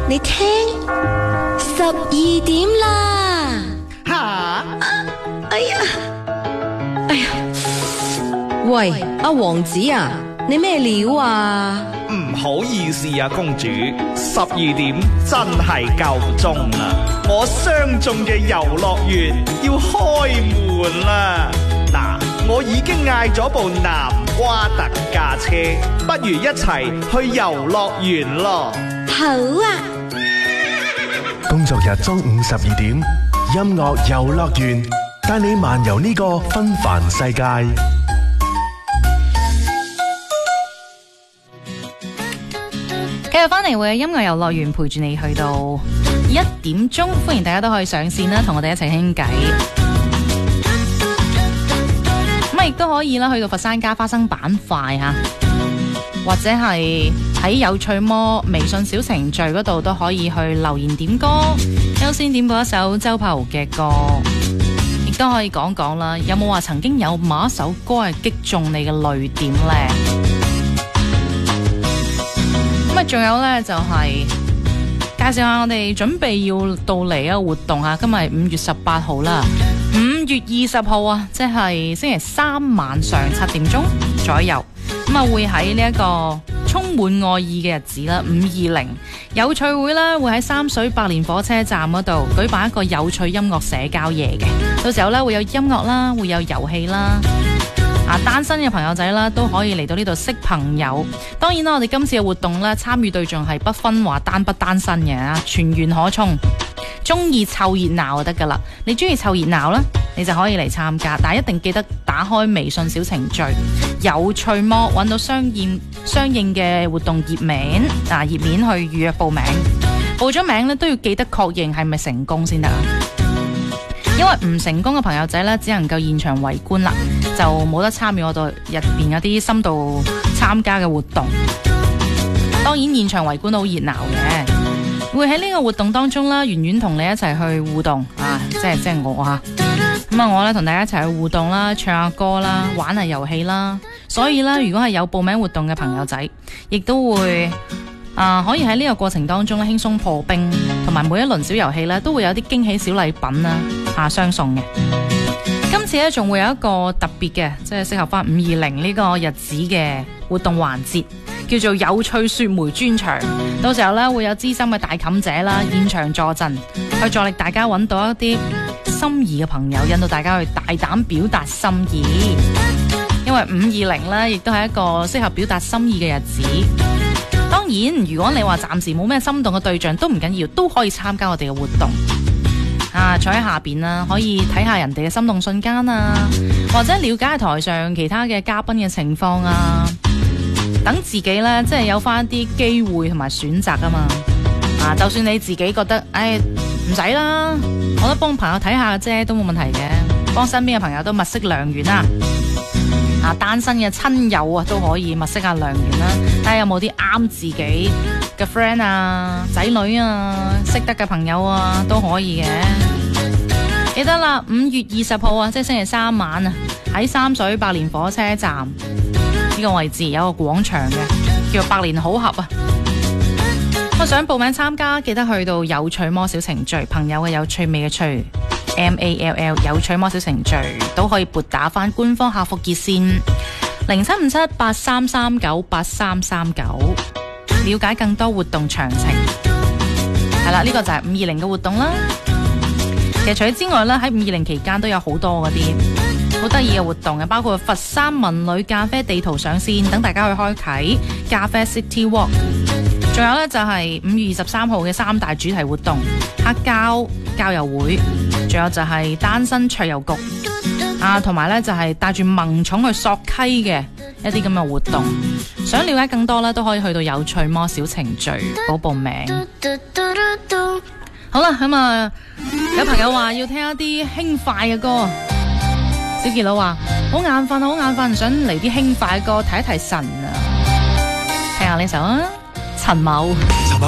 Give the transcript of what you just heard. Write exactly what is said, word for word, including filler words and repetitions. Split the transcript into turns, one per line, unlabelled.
你聽，十二點啦。
吓、
啊！哎呀，哎呀！
喂，阿王子啊，你咩料啊？
唔好意思啊，公主，十二點真係夠鐘啦，我相中嘅遊樂園要開門啦。嗱，我已經嗌咗部南瓜特駕車，不如一齊去遊樂園咯。
好啊！
工作日中午十二點，音樂遊樂園帶你漫遊呢個紛繁世界。
繼續翻嚟會有音樂遊樂園陪住你去到一點鐘，歡迎大家都可以上線啦，同我哋一齊傾偈。咁啊，亦都可以啦，去到佛山加花生板塊吓，或者係喺有趣魔微信小程序嗰度都可以去留言點歌，優先點播一首周柏豪嘅歌，亦都可以講講啦。有冇話曾經有某一首歌係擊中你嘅淚點呢？咁啊，仲有呢，就係、是、介紹下我哋準備要到嚟一個活動吓，今日五月十八號啦，五月二十號啊，即係星期三晚上七點鐘左右，咁啊會喺呢一個充滿愛意嘅日子啦，五二零有趣會啦，會喺三水白蓮火車站嗰度舉辦一個有趣音樂社交夜嘅，到時候呢，會有音樂啦，會有遊戲啦。啊，單身嘅朋友仔啦，都可以嚟到呢度識朋友。當然啦，我哋今次嘅活動咧，參與對象係不分話單不單身嘅啊，全員可充。中意湊熱鬧就得噶啦，你中意湊熱鬧啦，你就可以嚟參加，但係一定記得打開微信小程序有趣魔，揾到相應相應嘅活動頁面啊頁面去預約報名。報咗名咧都要記得確認係咪成功先得啊！因為唔成功嘅朋友仔咧，只能夠現場圍觀啦，就冇得參與我度入邊有啲深度參加嘅活動。當然現場圍觀都好熱鬧嘅，會喺呢個活動當中啦，圓圓同你一齊去互動啊，即係即係我啊，咁啊我咧同大家一齊去互動啦，唱下歌啦，玩下遊戲啦。所以咧，如果係有報名活動嘅朋友仔，亦都會啊可以喺呢個過程當中咧輕鬆破冰，同埋每一輪小遊戲咧都會有啲驚喜小禮品啦。啊，相送嘅。今次咧仲會有一個特別嘅，即係適合翻五二零呢個日子嘅活動環節，叫做有趣說媒專場。到時候咧會有資深嘅大妗姐啦，現場助陣，去助力大家揾到一啲心儀嘅朋友，引導大家去大膽表達心意。因為五二零咧，亦都係一個適合表達心意嘅日子。當然，如果你話暫時冇咩心動嘅對象，都唔緊要，都可以參加我哋嘅活動。啊，坐喺下邊啦，可以睇下人哋嘅心動瞬間啊，或者了解下台上其他嘅嘉賓嘅情況啊，等自己呢，即係有翻啲機會同埋選擇啊嘛。啊，就算你自己覺得，唉，唔使啦，我都幫朋友睇下啫，都冇問題嘅。幫身邊嘅朋友都物色良緣啦。啊，單身嘅親友啊，都可以物色下良緣啦，睇下有冇啲啱自己嘅 friend 啊、仔女啊、識得嘅朋友啊，都可以嘅。記得啦，五月二十號啊，即係星期三晚啊，喺三水白蓮火車站呢個位置有個廣場嘅，叫百年好合啊。我想報名參加，記得去到有趣魔小程序，朋友嘅有趣味嘅趣 M A L L 有趣魔小程序，都可以撥打翻官方客服熱線零七五七八三三九八三三九，了解更多活動詳情。係啦，呢個就係五二零嘅活動啦。其實除此之外咧，喺五二零期間都有好多嗰啲好得意嘅活動嘅，包括佛山文旅咖啡地圖上線，等大家去開啟咖啡 City Walk。仲有呢，就係五月二十三號嘅三大主題活動，黑膠交友會，仲有就係單身桌遊局啊，同埋呢，就係帶住萌寵去索溪嘅一啲咁嘅活動。想了解更多呢，都可以去到有趣魔小程序報報名。好啦，咁啊，有朋友話要聽一啲輕快嘅歌，小杰佬話好眼瞓，好眼瞓，想嚟啲輕快嘅歌提一提神啊，聽下呢首啊，陳某。